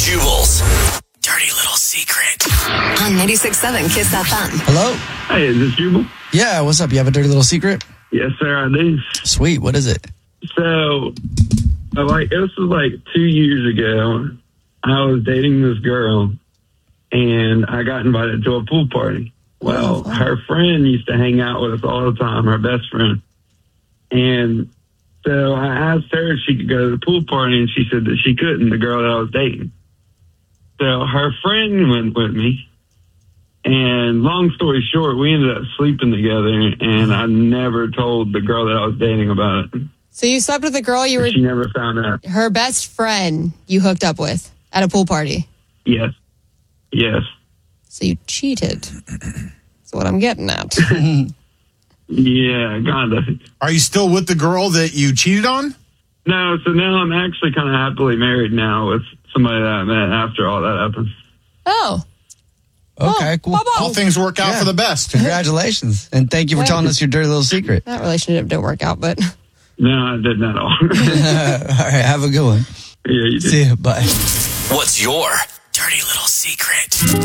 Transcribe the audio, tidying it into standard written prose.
Jubal's dirty little secret. On 96.7 Kiss FM. Hello? Hey, is this Jubal? Yeah, what's up? You have a dirty little secret? Yes, sir, I do. Sweet, what is it? So, this was 2 years ago. I was dating this girl, and I got invited to a pool party. Well, her friend used to hang out with us all the time, her best friend. And so I asked her if she could go to the pool party, and she said that she couldn't, the girl that I was dating. So her friend went with me. And long story short, we ended up sleeping together, and I never told the girl that I was dating about it. So you slept with a girl She never found out. her best friend you hooked up with at a pool party. Yes. Yes. So you cheated. That's what I'm getting at. Yeah, kind of. Are you still with the girl that you cheated on? No, so now I'm actually kind of happily married now with somebody that I met after all that happened. Oh. Okay, cool. All things work out for the best. Congratulations. And thank you for telling us your dirty little secret. That relationship didn't work out, but... No, I didn't at all. All right, have a good one. Yeah, you did. See you. Bye. What's your dirty little secret?